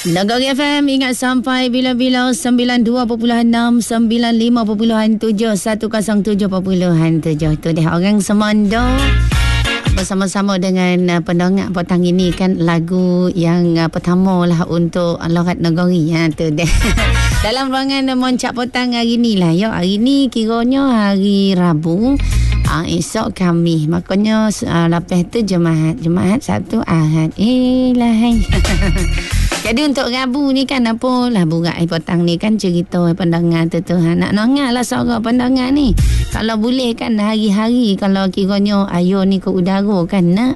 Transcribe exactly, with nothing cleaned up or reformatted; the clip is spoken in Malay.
Nagari F M, ingat sampai bila-bila sembilan puluh dua perpuluhan enam, sembilan puluh lima perpuluhan tujuh, seratus tujuh perpuluhan tujuh. Itu dia orang Semondo bersama-sama dengan uh, pendengar petang ini kan lagu yang uh, pertama lah untuk Lorat Negeri. Ha, tu dia. Dalam ruangan uh, Moncak Petang hari ni lah. Ya, hari ni kiranya hari Rabu. Uh, esok Khamis. Makanya uh, lepas tu Jumaat. Jumaat Sabtu Ahad. Eh lah. Jadi untuk Rabu ni kan apa lah burak air petang ni kan cerita pendengar tu tu. Ha, nak nongak lah seorang pendengar ni. Kalau boleh kan hari-hari kalau kiranya ayo ni ke udara kan nak